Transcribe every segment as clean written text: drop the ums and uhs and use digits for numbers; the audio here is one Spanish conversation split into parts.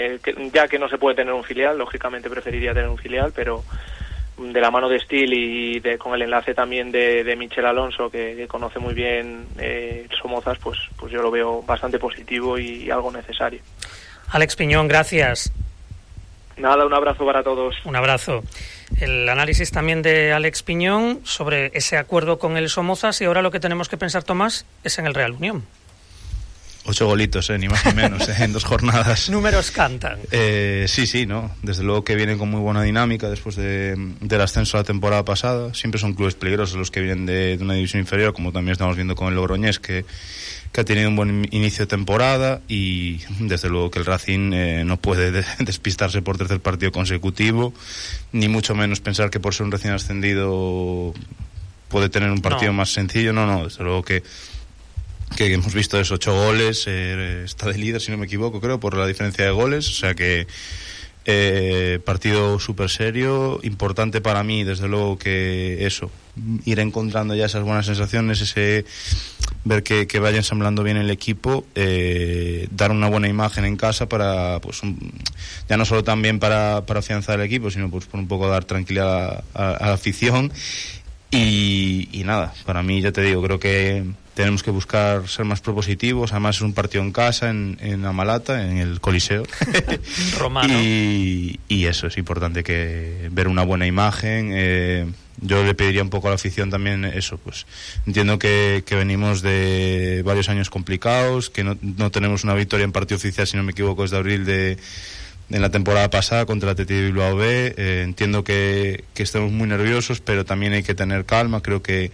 ya que no se puede tener un filial, lógicamente preferiría tener un filial, pero de la mano de Steel y con el enlace también de Michel Alonso, que conoce muy bien Somozas, pues yo lo veo bastante positivo y algo necesario. Alex Piñón, gracias. Nada, un abrazo para todos. Un abrazo. El análisis también de Alex Piñón sobre ese acuerdo con el Somozas, y ahora lo que tenemos que pensar, Tomás, es en el Real Unión. 8 golitos, ni más ni menos, en 2 jornadas. Números cantan. Sí, ¿no? Desde luego que vienen con muy buena dinámica después del ascenso la temporada pasada. Siempre son clubes peligrosos los que vienen de una división inferior, como también estamos viendo con el Logroñés, que ha tenido un buen inicio de temporada, y desde luego que el Racing no puede despistarse por tercer partido consecutivo, ni mucho menos pensar que por ser un recién ascendido puede tener un partido más sencillo. No, desde luego que hemos visto esos 8 goles, está de líder, si no me equivoco, creo, por la diferencia de goles, o sea que partido súper serio, importante para mí, desde luego que eso, ir encontrando ya esas buenas sensaciones, ver que vaya ensamblando bien el equipo, dar una buena imagen en casa para, pues, ya no solo también para afianzar el equipo, sino pues por un poco dar tranquilidad a la afición. Y nada, para mí, ya te digo, creo que tenemos que buscar ser más propositivos. Además es un partido en casa, en Amalata, en el Coliseo romano, y eso es importante, que ver una buena imagen. Yo le pediría un poco a la afición también eso, pues entiendo que venimos de varios años complicados, que no tenemos una victoria en partido oficial, si no me equivoco, desde abril en la temporada pasada contra el Athletic de Bilbao B. Entiendo que estemos muy nerviosos, pero también hay que tener calma. Creo que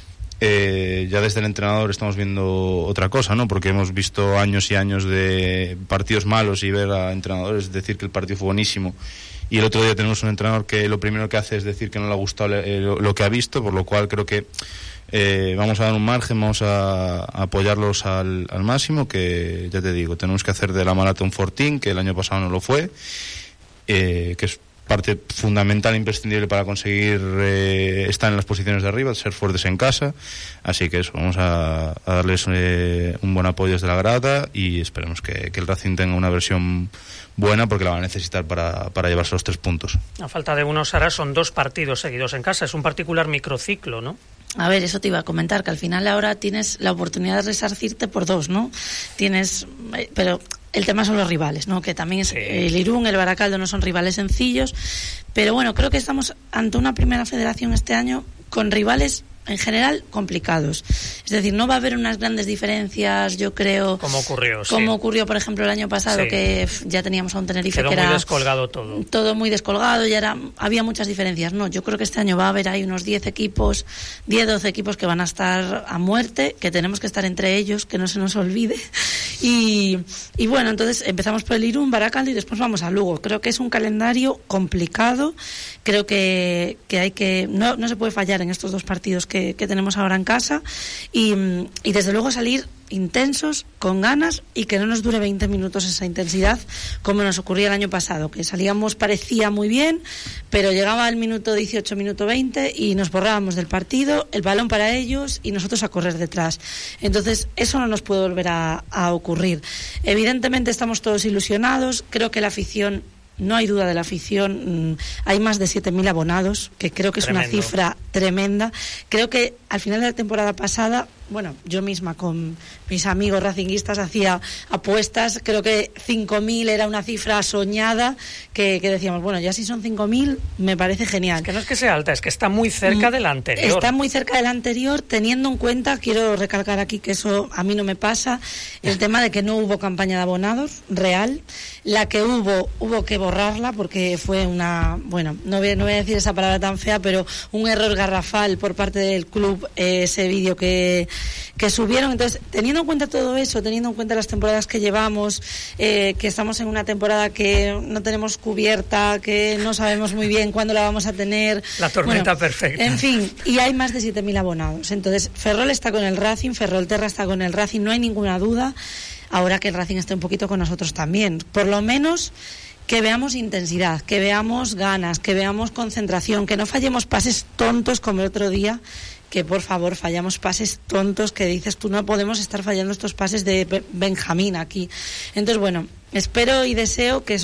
ya desde el entrenador estamos viendo otra cosa, ¿no? Porque hemos visto años y años de partidos malos y ver a entrenadores decir que el partido fue buenísimo, y el otro día tenemos un entrenador que lo primero que hace es decir que no le ha gustado lo que ha visto, por lo cual creo que vamos a dar un margen, vamos a apoyarlos al máximo, que ya te digo, tenemos que hacer de la Amalata un fortín, que el año pasado no lo fue, que es parte fundamental e imprescindible para conseguir estar en las posiciones de arriba, ser fuertes en casa. Así que eso, vamos a darles un buen apoyo desde la grada, y esperemos que el Racing tenga una versión buena, porque la va a necesitar para llevarse los 3 puntos. A falta de unos, Sara, son 2 partidos seguidos en casa, es un particular microciclo, ¿no? A ver, eso te iba a comentar, que al final ahora tienes la oportunidad de resarcirte por 2, ¿no? Pero el tema son los rivales, ¿no? Que también es el Irún, el Baracaldo, no son rivales sencillos, pero bueno, creo que estamos ante una primera federación este año con rivales en general complicados. Es decir, no va a haber unas grandes diferencias, yo creo. Como ocurrió, por ejemplo, el año pasado, que ya teníamos a un Tenerife quedó que era muy descolgado todo. Todo muy descolgado, había muchas diferencias. No, yo creo que este año va a haber ahí unos 10, 12 equipos que van a estar a muerte, que tenemos que estar entre ellos, que no se nos olvide. Y bueno, entonces empezamos por el Irún, Baracaldo, y después vamos a Lugo. Creo que es un calendario complicado. Creo que hay que no se puede fallar en estos 2 partidos que tenemos ahora en casa, y desde luego salir intensos, con ganas, y que no nos dure 20 minutos esa intensidad, como nos ocurría el año pasado, que salíamos, parecía muy bien, pero llegaba el minuto 18, minuto 20 y nos borrábamos del partido, el balón para ellos y nosotros a correr detrás. Entonces eso no nos puede volver a ocurrir. Evidentemente estamos todos ilusionados, creo que la afición, no hay duda de la afición, hay más de 7.000 abonados, que creo que es una cifra tremenda. Creo que al final de la temporada pasada, bueno, yo misma con mis amigos racinguistas hacía apuestas, creo que 5.000 era una cifra soñada, que decíamos, bueno, ya si son 5.000 me parece genial. Es que no es que sea alta, es que está muy cerca de la anterior. Está muy cerca de la anterior, teniendo en cuenta, quiero recalcar aquí que eso a mí no me pasa, el tema de que no hubo campaña de abonados real. La que hubo que borrarla, porque fue no voy a decir esa palabra tan fea, pero un error garrafal por parte del club, ese vídeo que subieron. Entonces, teniendo en cuenta todo eso, teniendo en cuenta las temporadas que llevamos, que estamos en una temporada que no tenemos cubierta, que no sabemos muy bien cuándo la vamos a tener. La tormenta perfecta. En fin, y hay más de 7.000 abonados. Entonces, Ferrol está con el Racing, Ferrolterra está con el Racing, no hay ninguna duda. Ahora que el Racing esté un poquito con nosotros también. Por lo menos que veamos intensidad, que veamos ganas, que veamos concentración, que no fallemos pases tontos como el otro día, que por favor fallamos pases tontos que dices tú, no podemos estar fallando estos pases de Benjamín aquí. Entonces, bueno, espero y deseo que